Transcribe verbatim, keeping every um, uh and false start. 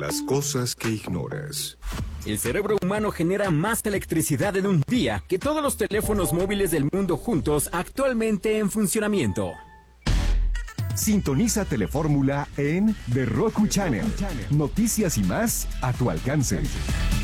Las cosas que ignoras. El cerebro humano genera más electricidad en un día que todos los teléfonos móviles del mundo juntos actualmente en funcionamiento. Sintoniza Telefórmula en The Roku Channel. Noticias y más a tu alcance.